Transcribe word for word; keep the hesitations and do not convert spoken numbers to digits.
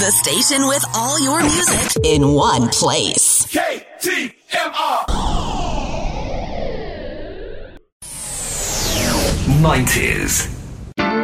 The station with all your music in one place. K T M R nineties.